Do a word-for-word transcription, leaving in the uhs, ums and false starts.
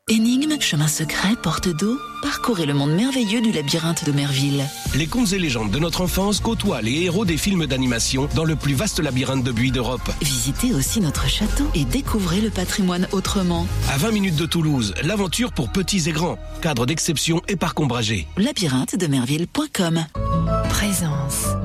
Énigmes, chemins secrets, portes d'eau, parcourez le monde merveilleux du labyrinthe de Merville. Les contes et légendes de notre enfance côtoient les héros des films d'animation dans le plus vaste labyrinthe de buis d'Europe. Visitez aussi notre château et découvrez le patrimoine autrement. À vingt minutes de Toulouse, l'aventure pour petits et grands. Cadre d'exception et parc ombragé. labyrinthe de merville point com. Présence.